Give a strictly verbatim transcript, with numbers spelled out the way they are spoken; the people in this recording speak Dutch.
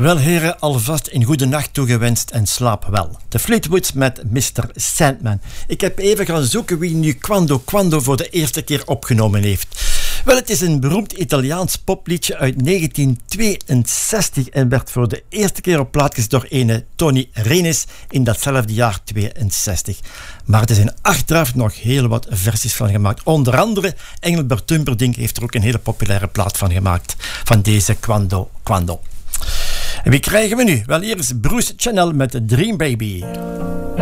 Wel heren, alvast een goede nacht toegewenst en slaap wel. De Fleetwoods met mister Sandman. Ik heb even gaan zoeken wie nu Quando Quando voor de eerste keer opgenomen heeft. Wel, het is een beroemd Italiaans popliedje uit negentien tweeënzestig en werd voor de eerste keer op plaat gezet door ene Tony Renis in datzelfde jaar tweeënzestig. Maar er zijn achteraf nog heel wat versies van gemaakt. Onder andere Engelbert Humperdinck heeft er ook een hele populaire plaat van gemaakt, van deze Quando Quando. En wie krijgen we nu? Wel, hier is Bruce Channel met Dream Baby.